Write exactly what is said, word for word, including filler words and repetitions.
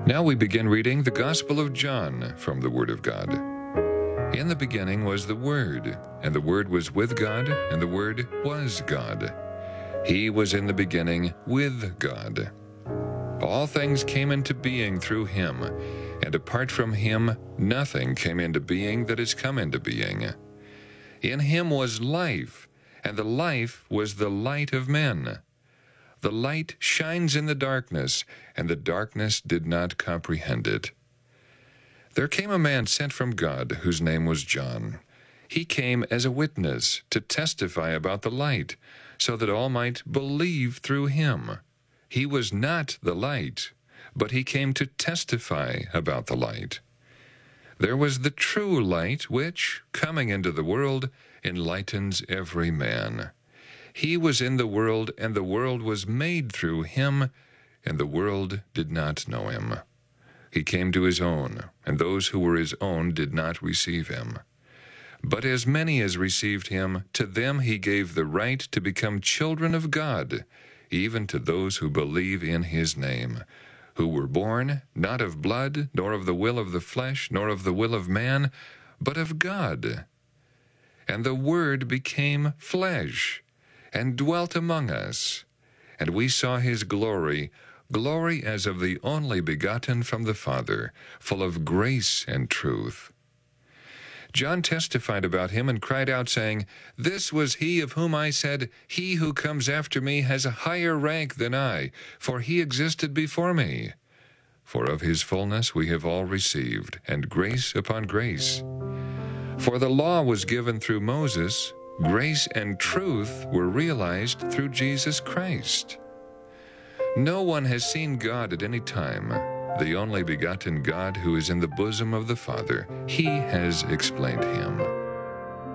Now we begin reading the Gospel of John from the Word of God. In the beginning was the Word, and the Word was with God, and the Word was God. He was in the beginning with God. All things came into being through him, and apart from him nothing came into being that has come into being. In him was life, and the life was the light of men. The light shines in the darkness, and the darkness did not comprehend it. There came a man sent from God, whose name was John. He came as a witness to testify about the light, so that all might believe through him. He was not the light, but he came to testify about the light. There was the true light, which, coming into the world, enlightens every man. He was in the world, and the world was made through him, and the world did not know him. He came to his own, and those who were his own did not receive him. But as many as received him, to them he gave the right to become children of God, even to those who believe in his name, who were born not of blood, nor of the will of the flesh, nor of the will of man, but of God. And the Word became flesh, and dwelt among us, and we saw his glory, glory as of the only begotten from the Father, full of grace and truth. John testified about him and cried out, saying, "This was he of whom I said, He who comes after me has a higher rank than I, for he existed before me. For of his fullness we have all received, and grace upon grace. For the law was given through Moses, grace and truth were realized through Jesus Christ. No one has seen God at any time. The only begotten God who is in the bosom of the Father, he has explained him."